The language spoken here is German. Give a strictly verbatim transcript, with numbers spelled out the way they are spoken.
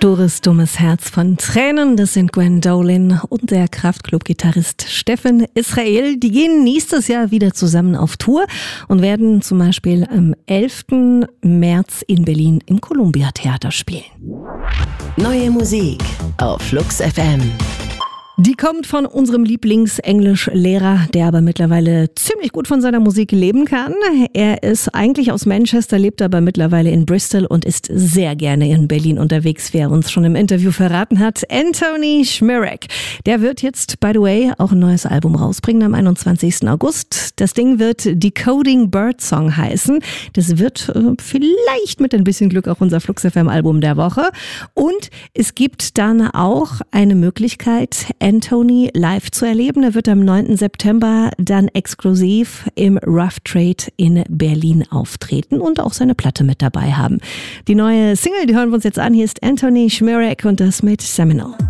Stures, dummes Herz von Tränen, das sind Gwen Dolan und der Kraftklub-Gitarrist Steffen Israel. Die gehen nächstes Jahr wieder zusammen auf Tour und werden zum Beispiel am elften März in Berlin im Columbia Theater spielen. Neue Musik auf Flux F M. Die kommt von unserem Lieblingsenglischlehrer, der aber mittlerweile ziemlich gut von seiner Musik leben kann. Er ist eigentlich aus Manchester, lebt aber mittlerweile in Bristol und ist sehr gerne in Berlin unterwegs, wie er uns schon im Interview verraten hat. Anthony Szmyrak. Der wird jetzt, by the way, auch ein neues Album rausbringen am einundzwanzigsten August. Das Ding wird Decoding Birdsong heißen. Das wird äh, vielleicht mit ein bisschen Glück auch unser Flux F M Album der Woche. Und es gibt dann auch eine Möglichkeit, Anthony live zu erleben. Er wird am neunten September dann exklusiv im Rough Trade in Berlin auftreten und auch seine Platte mit dabei haben. Die neue Single, die hören wir uns jetzt an. Hier ist Anthony Szmyrak und das mit Seminole.